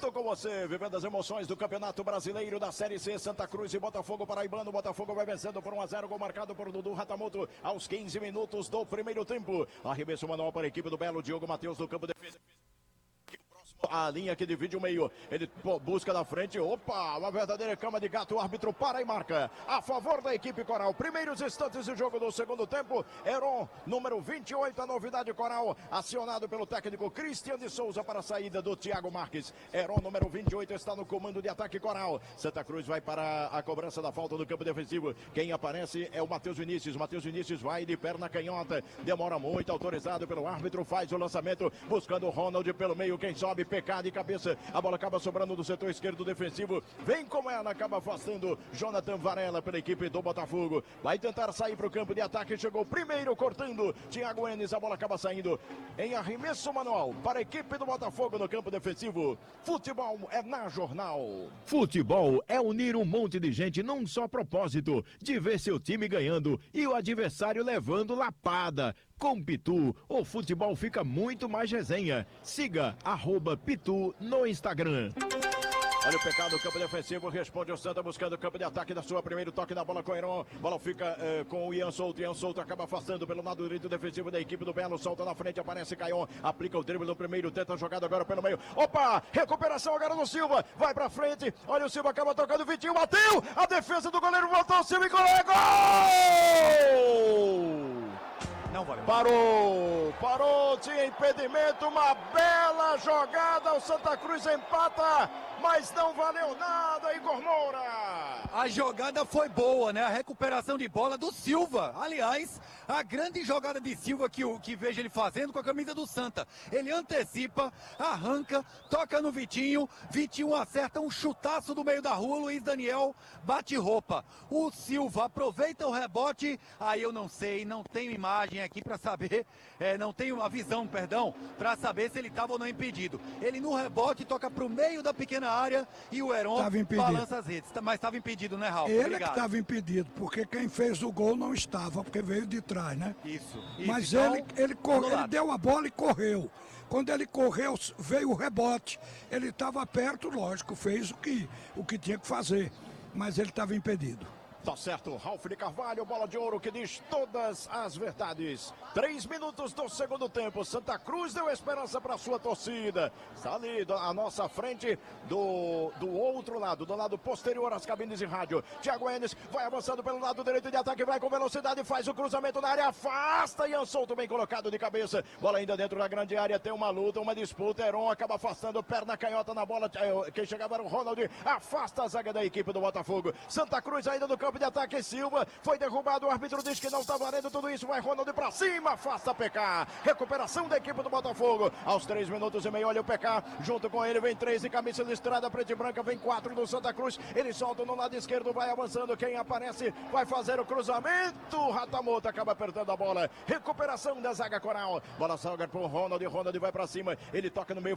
junto com você, vivendo as emoções do Campeonato Brasileiro da Série C, Santa Cruz e Botafogo Paraibano. Botafogo vai vencendo por 1-0, gol marcado por Dudu Ratamoto aos 15 minutos do primeiro tempo. Arremesso manual para a equipe do Belo, Diogo Matheus do campo de defesa. A linha que divide o meio, ele busca na frente, opa, uma verdadeira cama de gato, o árbitro para e marca, a favor da equipe Coral. Primeiros instantes do jogo do segundo tempo, Heron, número 28, a novidade Coral, acionado pelo técnico Cristian de Souza para a saída do Thiago Marques. Heron, número 28, está no comando de ataque Coral. Santa Cruz vai para a cobrança da falta do campo defensivo, quem aparece é o Matheus Vinícius vai de perna canhota, demora muito, autorizado pelo árbitro, faz o lançamento, buscando o Ronald pelo meio, quem sobe, PK de cabeça, a bola acaba sobrando do setor esquerdo defensivo, vem como ela, acaba afastando Jonathan Varela pela equipe do Botafogo, vai tentar sair para o campo de ataque, chegou primeiro cortando, Thiago Enes, a bola acaba saindo em arremesso manual para a equipe do Botafogo no campo defensivo. Futebol é na Jornal. Futebol é unir um monte de gente num só propósito, de ver seu time ganhando e o adversário levando lapada. Com Pitu, o futebol fica muito mais resenha. Siga @Pitu no Instagram. Olha o pecado no campo defensivo, responde o Santa buscando o campo de ataque da sua, primeiro toque na bola com o Heron, bola fica com o Ian Souto acaba afastando pelo lado direito defensivo da equipe do Belo, solta na frente, aparece Caion, aplica o drible no primeiro, tenta a jogada agora pelo meio, opa, recuperação agora do Silva, vai pra frente, olha o Silva, acaba tocando, Vitinho bateu, a defesa do goleiro voltou, o Silva e gol! Não vale. Parou, tinha impedimento, uma bela jogada, o Santa Cruz empata, mas não valeu nada, Igor Moura. A jogada foi boa, né? A recuperação de bola do Silva. Aliás, a grande jogada de Silva que vejo ele fazendo com a camisa do Santa. Ele antecipa, arranca, toca no Vitinho, Vitinho acerta um chutaço do meio da rua, Luiz Daniel bate roupa. O Silva aproveita o rebote, aí eu não sei, não tenho imagem aqui para saber, não tenho uma visão, perdão, para saber se ele estava ou não impedido. Ele no rebote toca pro meio da pequena área e o Heron balança as redes. Mas estava impedido, né, Ralf? Ele que estava impedido, porque quem fez o gol não estava, porque veio de trás, né? Isso. Mas então, ele deu a bola e correu. Quando ele correu, veio o rebote. Ele estava perto, lógico, fez o que tinha que fazer, mas ele estava impedido. Tá certo, Ralf de Carvalho, bola de ouro que diz todas as verdades. 3 minutos do segundo tempo, Santa Cruz deu esperança para sua torcida. Está ali à nossa frente do outro lado, do lado posterior às cabines de rádio. Thiago Enes vai avançando pelo lado direito de ataque, vai com velocidade, faz o cruzamento na área, afasta, Ian Souto bem colocado de cabeça. Bola ainda dentro da grande área, tem uma luta, uma disputa, Heron acaba afastando, perna canhota na bola, quem chegava era o Ronald, afasta a zaga da equipe do Botafogo. Santa Cruz ainda no campo de ataque, Silva foi derrubado, o árbitro diz que não está valendo tudo isso, vai Ronald pra cima, afasta PK, recuperação da equipe do Botafogo, aos 3 minutos e meio, olha o PK, junto com ele vem 3 de camisa listrada, preta e branca, vem 4 do Santa Cruz, ele solta no lado esquerdo, vai avançando, quem aparece vai fazer o cruzamento, Ratamoto acaba apertando a bola, recuperação da zaga Coral, bola salga pro Ronald vai pra cima, ele toca no meio,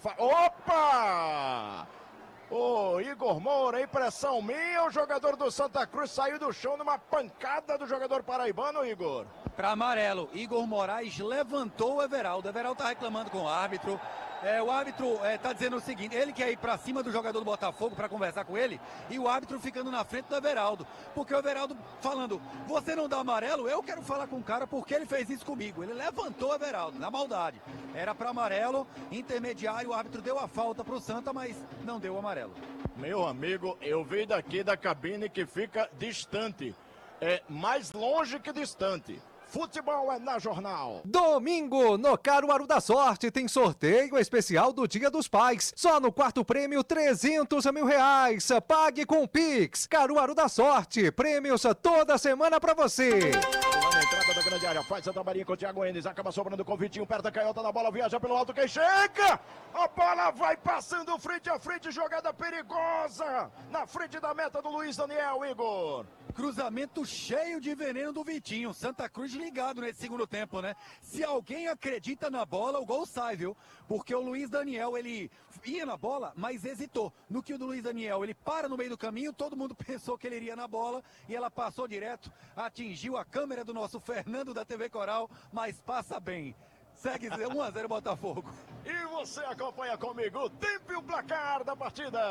opa! Ô, Igor Moura, impressão minha, o jogador do Santa Cruz saiu do chão numa pancada do jogador paraibano, Igor. Para amarelo, Igor Moraes levantou o Everaldo tá reclamando com o árbitro. O árbitro tá dizendo o seguinte, ele quer ir para cima do jogador do Botafogo para conversar com ele, e o árbitro ficando na frente do Everaldo, porque o Everaldo falando, você não dá amarelo, eu quero falar com o cara porque ele fez isso comigo. Ele levantou o Everaldo, na maldade. Era para amarelo, intermediário, o árbitro deu a falta pro Santa, mas não deu o amarelo. Meu amigo, eu vi daqui da cabine que fica distante, mais longe que distante. Futebol é na Jornal. Domingo, no Caruaru da Sorte, tem sorteio especial do Dia dos Pais. Só no quarto prêmio, 300 mil reais. Pague com Pix. Caruaru da Sorte, prêmios toda semana pra você. Na entrada da grande área, faz a trabalhinha com o Thiago Enes, acaba sobrando com o Vitinho, perto da canhota na bola, viaja pelo alto, quem chega? A bola vai passando frente a frente, jogada perigosa, na frente da meta do Luiz Daniel, Igor. Cruzamento cheio de veneno do Vitinho, Santa Cruz ligado nesse segundo tempo, né? Se alguém acredita na bola, o gol sai, viu? Porque o Luiz Daniel, ele ia na bola, mas hesitou. No que o do Luiz Daniel, ele para no meio do caminho, todo mundo pensou que ele iria na bola e ela passou direto, atingiu a câmera do nosso Fernando da TV Coral, mas passa bem. Segue 1-0 Botafogo. E você acompanha comigo o tempo e o placar da partida.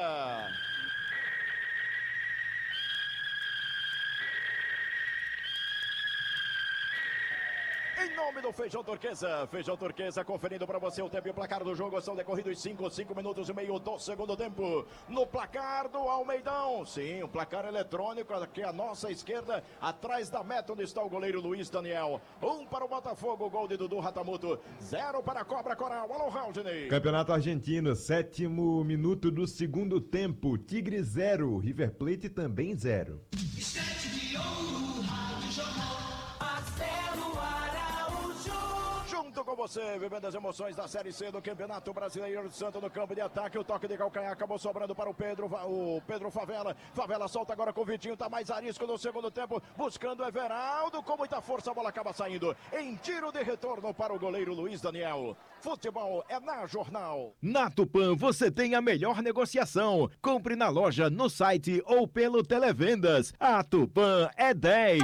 Em nome do Feijão Turquesa conferindo para você o tempo e o placar do jogo. São decorridos 5 minutos e meio do segundo tempo. No placar do Almeidão, sim, o placar eletrônico aqui à nossa esquerda, atrás da meta onde está o goleiro Luiz Daniel. 1 para o Botafogo, gol de Dudu Ratamuto, 0 para a Cobra Coral. Alô, Raudney. Campeonato Argentino, 7º minuto do segundo tempo. Tigre 0, River Plate também 0. Junto com você, vivendo as emoções da Série C do Campeonato Brasileiro de Santo no campo de ataque. O toque de calcanhar acabou sobrando para o Pedro Favela. Favela solta agora com o Vitinho, tá mais arisco no segundo tempo, buscando Everaldo. Com muita força a bola acaba saindo em tiro de retorno para o goleiro Luiz Daniel. Futebol é na Jornal. Na Tupã você tem a melhor negociação. Compre na loja, no site ou pelo Televendas. A Tupã é 10.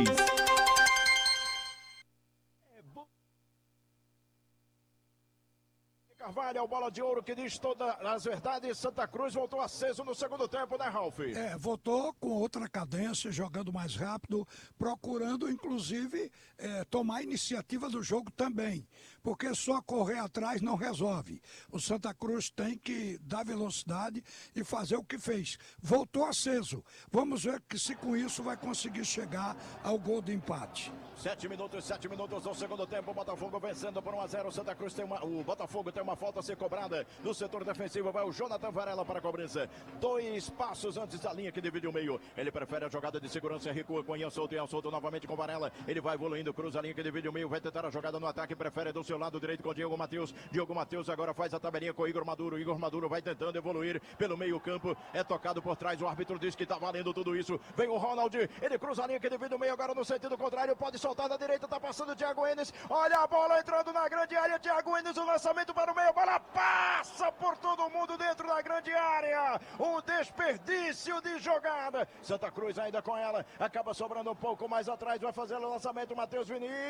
Carvalho, bola de ouro que diz todas as verdades. Santa Cruz voltou aceso no segundo tempo, né, Ralf? Voltou com outra cadência, jogando mais rápido, procurando, inclusive, tomar a iniciativa do jogo também. Porque só correr atrás não resolve. O Santa Cruz tem que dar velocidade e fazer o que fez. Voltou aceso. Vamos ver se com isso vai conseguir chegar ao gol de empate. 7 minutos do segundo tempo. O Botafogo vencendo por 1-0. Santa Cruz o Botafogo tem uma falta a ser cobrada. No setor defensivo vai o Jonathan Varela para a cobrança. 2 passos antes da linha que divide o meio. Ele prefere a jogada de segurança, recua com Ian Souto novamente com Varela. Ele vai evoluindo, cruza a linha que divide o meio, vai tentar a jogada no ataque, prefere do seu lado direito com Diogo Matheus. Diogo Matheus agora faz a tabelinha com Igor Maduro. Igor Maduro vai tentando evoluir pelo meio campo. É tocado por trás, o árbitro diz que está valendo tudo isso. Vem o Ronald, ele cruza a linha que divide o meio agora no sentido contrário, pode soltar da direita, tá passando o Thiago Enes. Olha a bola entrando na grande área, Thiago Enes, o lançamento para o meio, a bola passa por todo mundo dentro da grande área. Um desperdício de jogada. Santa Cruz ainda com ela, acaba sobrando um pouco mais atrás, vai fazer o lançamento, Matheus Vinícius.